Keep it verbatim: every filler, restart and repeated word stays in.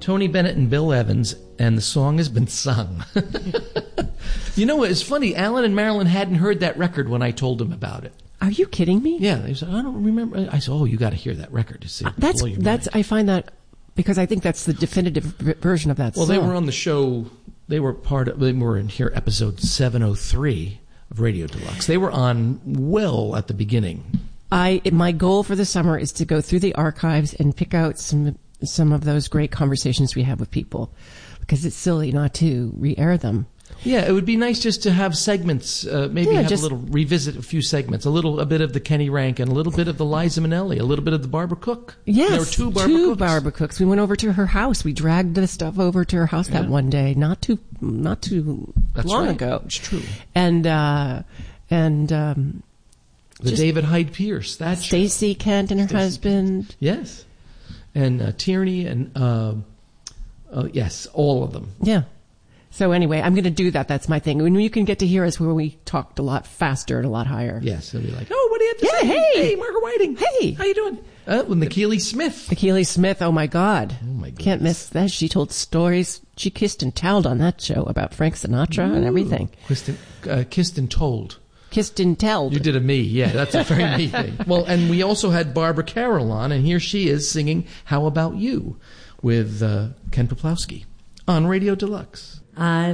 Tony Bennett and Bill Evans, and the song has been sung. You know, it's funny. Alan and Marilyn hadn't heard that record when I told them about it. Are you kidding me? Yeah, they said, I don't remember. I said, oh, you got to hear that record to see. Uh, that's that's. Mind. I find that because I think that's the definitive v- version of that well, song. Well, they were on the show. They were part of. They were in here, episode seven oh three of Radio Deluxe. They were on well at the beginning. I my goal for the summer is to go through the archives and pick out some some of those great conversations we have with people, because it's silly not to re-air them. Yeah, it would be nice just to have segments, uh, maybe yeah, have just, a little, revisit a few segments, a little, a bit of the Kenny Rankin, a little bit of the Liza Minnelli, a little bit of the Barbara Cook. Yes, there were two Barbara two Cooks. Barbara Cooks. We went over to her house. We dragged the stuff over to her house yeah. that one day, not too, not too That's long right. ago. It's true. And uh, and um, the David Hyde Pierce, that Stacey Kent and her Stacey husband. Kent. Yes, and uh, Tierney and uh, uh, yes, all of them. Yeah. So anyway, I'm going to do that. That's my thing. When you can get to hear us where we talked a lot faster and a lot higher. Yes, it'll be like, oh, what do you have to yeah, say? Hey, hey, Margaret Whiting. Hey, how you doing? Uh, with Nikili Smith. Nikili Smith. Oh my God. Oh my goodness. Can't miss that. She told stories. She kissed and towed on that show about Frank Sinatra Ooh. and everything. Kissed and, uh, kissed and told. Kissed and telled. You did a me. Yeah, that's a very me thing. Well, and we also had Barbara Carroll on, and here she is singing "How About You" with uh, Ken Poplawski on Radio Deluxe. I